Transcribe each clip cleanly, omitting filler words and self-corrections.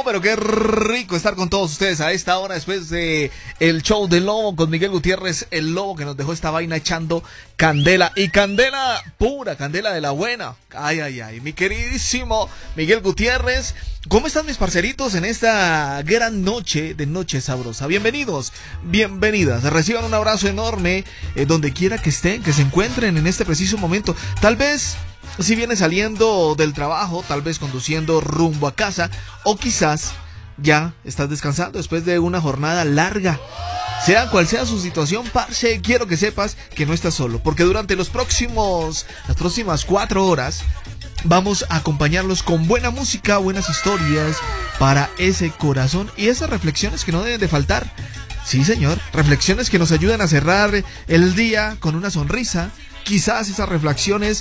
pero qué rico estar con todos ustedes a esta hora después de el show del Lobo con Miguel Gutiérrez, el Lobo que nos dejó esta vaina echando candela y candela pura, candela de la buena. Ay, ay, ay, mi queridísimo Miguel Gutiérrez. ¿Cómo están mis parceritos en esta gran noche de Noche Sabrosa? Bienvenidos, bienvenidas. Reciban un abrazo enorme donde quiera que estén, que se encuentren en este preciso momento. Tal vez si vienes saliendo del trabajo, tal vez conduciendo rumbo a casa, o quizás ya estás descansando después de una jornada larga. Sea cual sea su situación, parce, quiero que sepas que no estás solo, porque durante las próximas 4 horas vamos a acompañarlos con buena música, buenas historias para ese corazón y esas reflexiones que no deben de faltar. Sí, señor, reflexiones que nos ayudan a cerrar el día con una sonrisa. Quizás esas reflexiones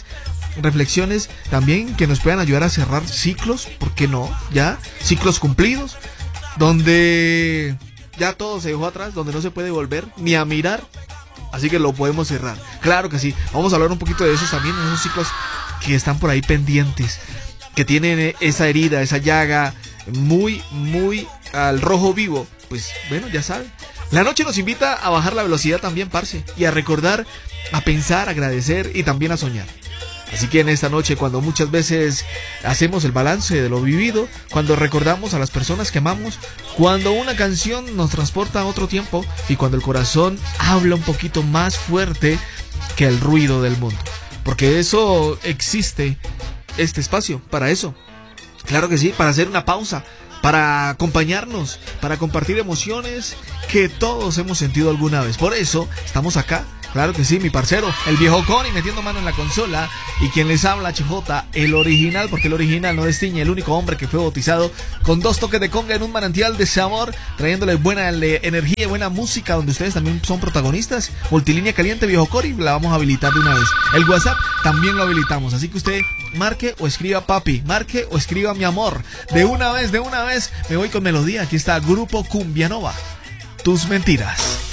también que nos puedan ayudar a cerrar ciclos, ¿por qué no? Ya, ciclos cumplidos, donde ya todo se dejó atrás, donde no se puede volver ni a mirar, así que lo podemos cerrar. Claro que sí, vamos a hablar un poquito de esos también, esos ciclos que están por ahí pendientes, que tienen esa herida, esa llaga muy al rojo vivo. Pues bueno, ya saben, la noche nos invita a bajar la velocidad también, parce, y a recordar, a pensar, a agradecer y también a soñar. Así que en esta noche, cuando muchas veces hacemos el balance de lo vivido, cuando recordamos a las personas que amamos, cuando una canción nos transporta a otro tiempo y cuando el corazón habla un poquito más fuerte que el ruido del mundo. Porque eso existe, este espacio, para eso. Claro que sí, para hacer una pausa, para acompañarnos, para compartir emociones que todos hemos sentido alguna vez. Por eso estamos acá. Claro que sí, mi parcero, el viejo Connie metiendo mano en la consola y quien les habla, HJ, el original, porque el original no destiñe, el único hombre que fue bautizado con 2 toques de conga en un manantial de sabor, trayéndole buena energía y buena música, donde ustedes también son protagonistas. Multilínea caliente, viejo Connie, la vamos a habilitar de una vez. El WhatsApp también lo habilitamos, así que usted marque o escriba papi, marque o escriba mi amor. De una vez, me voy con melodía. Aquí está Grupo Cumbianova, Tus Mentiras.